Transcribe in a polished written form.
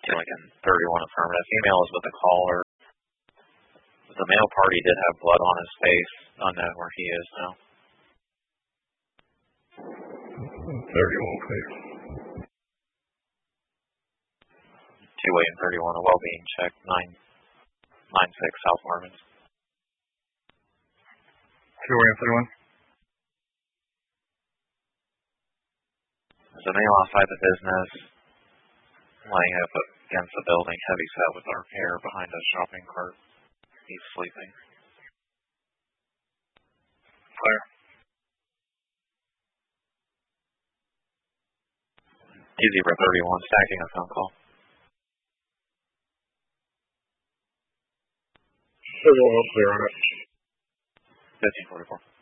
Lincoln 31 affirmative. Female is with the caller. The male party did have blood on his face. Unknown where he is now. 31, please. 2-way and 31, a well-being check, 996 South Marvin. 2-way and 31. There's a male outside the business, laying up against the building, heavy set with dark hair behind a shopping cart. He's sleeping. Clear. Easy for 31, stacking a phone call. Clear on it. 1544.